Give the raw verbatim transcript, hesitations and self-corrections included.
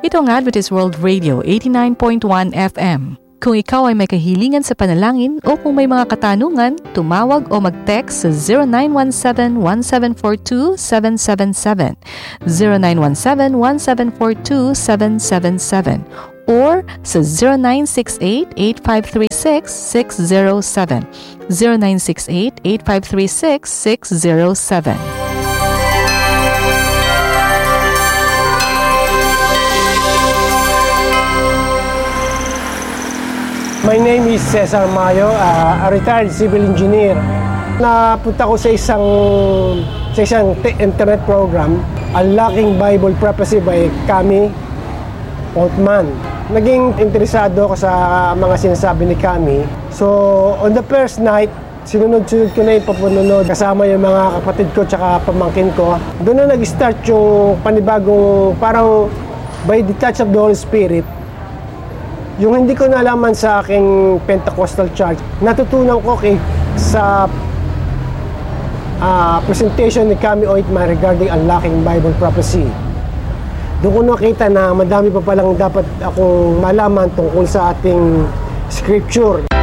Ito ang Adventist World Radio eighty-nine point one F M. Kung ikaw ay may kahilingan sa panalangin o kung may mga katanungan, tumawag o mag-text sa zero nine one seven, one seven four two, seven seven seven, zero nine one seven, one seven four two, seven seven seven, or sa zero nine six eight, eight five three six, six zero seven, zero nine six eight, eight five three six, six zero seven. My name is Cesar Mayo, uh, a retired civil engineer. Napunta ko sa isang sa isang internet program, Unlocking Bible Prophecy by Kami Altman. Naging interesado ako sa mga sinasabi ni Kami. So, on the first night, sinunod-sunod ko na yung papununod kasama yung mga kapatid ko tsaka pamangkin ko. Doon na nag-start yung panibagong parang by the touch of the Holy Spirit. Yung hindi ko nalaman sa aking Pentecostal church, natutunan ko kay sa uh, presentation ni Kami Oitman regarding Unlocking Bible Prophecy. Doon ko nakita na madami pa palang dapat akong malaman tungkol sa ating scripture.